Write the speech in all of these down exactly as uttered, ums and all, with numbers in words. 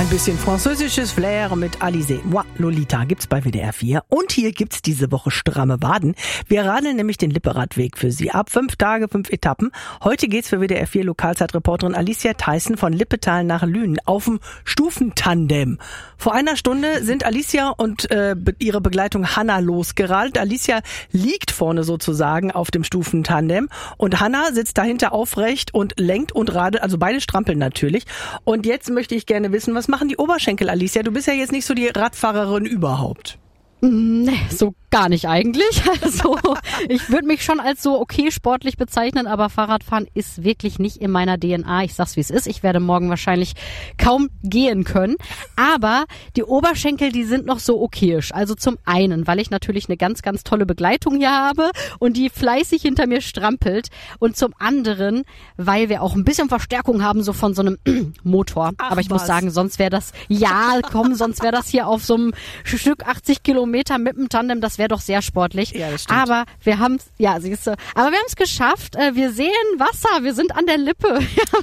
Ein bisschen französisches Flair mit Alizé. Moi, Lolita gibt's bei W D R vier. Und hier gibt's diese Woche stramme Waden. Wir radeln nämlich den Lipperadweg für Sie ab. Fünf Tage, fünf Etappen. Heute geht's für W D R vier Lokalzeitreporterin Alicia Theissen von Lippetal nach Lünen auf dem Stufentandem. Vor einer Stunde sind Alicia und äh, ihre Begleitung Hanna losgeradelt. Alicia liegt vorne sozusagen auf dem Stufentandem und Hanna sitzt dahinter aufrecht und lenkt und radelt, also beide strampeln natürlich. Und jetzt möchte ich gerne wissen, was machen die Oberschenkel, Alicia? Du bist ja jetzt nicht so die Radfahrerin überhaupt. Nee, so gar nicht eigentlich. Also ich würde mich schon als so okay sportlich bezeichnen, aber Fahrradfahren ist wirklich nicht in meiner D N A. Ich sag's wie es ist. Ich werde morgen wahrscheinlich kaum gehen können. Aber die Oberschenkel, die sind noch so okayisch. Also zum einen, weil ich natürlich eine ganz, ganz tolle Begleitung hier habe und die fleißig hinter mir strampelt. Und zum anderen, weil wir auch ein bisschen Verstärkung haben, so von so einem Motor. Ach, aber ich was? muss sagen, sonst wäre das, ja komm, sonst wäre das hier auf so einem Stück achtzig Kilometer mit dem Tandem, das wäre doch sehr sportlich. Ja, das stimmt. Aber wir haben es, ja, siehst du, aber wir haben es geschafft. Wir sehen Wasser, wir sind an der Lippe.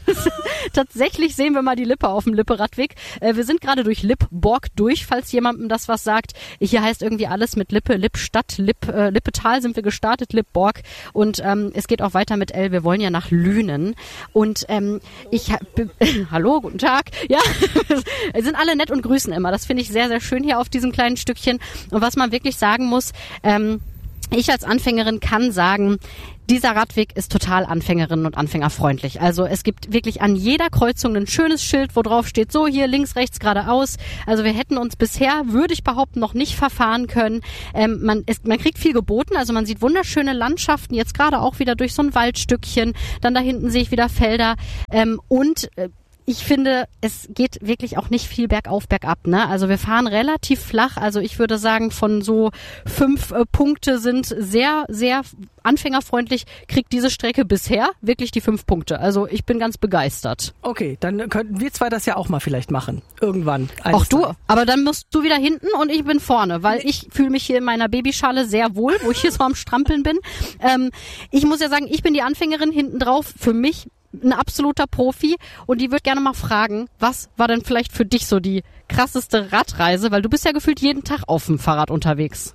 Tatsächlich sehen wir mal die Lippe auf dem Lipperadweg. Wir sind gerade durch Lippborg durch, falls jemandem das was sagt. Hier heißt irgendwie alles mit Lippe, Lippstadt, Lipp, äh, Lippetal sind wir gestartet, Lippborg. Und ähm, es geht auch weiter mit L. Wir wollen ja nach Lünen. Und ähm, ich, äh, hallo, guten Tag. Ja, wir sind alle nett und grüßen immer. Das finde ich sehr, sehr schön hier auf diesem kleinen Stückchen. Und was man wirklich sagen muss, ähm, ich als Anfängerin kann sagen, dieser Radweg ist total anfängerinnen- und anfängerfreundlich. Also es gibt wirklich an jeder Kreuzung ein schönes Schild, wo drauf steht, so hier links, rechts, geradeaus. Also wir hätten uns bisher, würde ich behaupten, noch nicht verfahren können. Ähm, man, ist, man kriegt viel geboten, also man sieht wunderschöne Landschaften, jetzt gerade auch wieder durch so ein Waldstückchen. Dann da hinten sehe ich wieder Felder ähm, und äh, ich finde, es geht wirklich auch nicht viel bergauf, bergab, ne? Also wir fahren relativ flach. Also ich würde sagen, von so fünf äh, Punkte sind sehr, sehr anfängerfreundlich, kriegt diese Strecke bisher wirklich die fünf Punkte. Also ich bin ganz begeistert. Okay, dann könnten wir zwei das ja auch mal vielleicht machen. Irgendwann. Auch du, aber dann musst du wieder hinten und ich bin vorne, weil ich fühle mich hier in meiner Babyschale sehr wohl, wo ich hier so am Strampeln bin. Ähm, ich muss ja sagen, ich bin die Anfängerin hinten drauf. Für mich ein absoluter Profi und die würde gerne mal fragen, was war denn vielleicht für dich so die krasseste Radreise, weil du bist ja gefühlt jeden Tag auf dem Fahrrad unterwegs.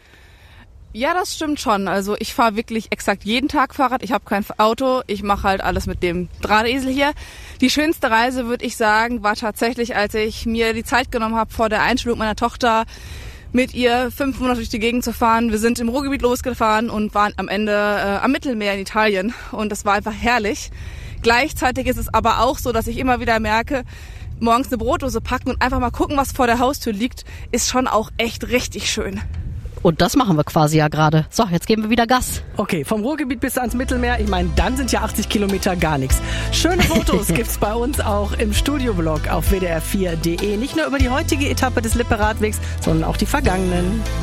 Ja, das stimmt schon. Also ich fahre wirklich exakt jeden Tag Fahrrad. Ich habe kein Auto. Ich mache halt alles mit dem Drahtesel hier. Die schönste Reise, würde ich sagen, war tatsächlich, als ich mir die Zeit genommen habe, vor der Einschulung meiner Tochter mit ihr fünf Monate durch die Gegend zu fahren. Wir sind im Ruhrgebiet losgefahren und waren am Ende äh, am Mittelmeer in Italien. Und das war einfach herrlich. Gleichzeitig ist es aber auch so, dass ich immer wieder merke, morgens eine Brotdose packen und einfach mal gucken, was vor der Haustür liegt, ist schon auch echt richtig schön. Und das machen wir quasi ja gerade. So, jetzt geben wir wieder Gas. Okay, vom Ruhrgebiet bis ans Mittelmeer. Ich meine, dann sind ja achtzig Kilometer gar nichts. Schöne Fotos gibt's bei uns auch im Studioblog auf W D R vier Punkt de. Nicht nur über die heutige Etappe des Lipperadwegs, sondern auch die vergangenen.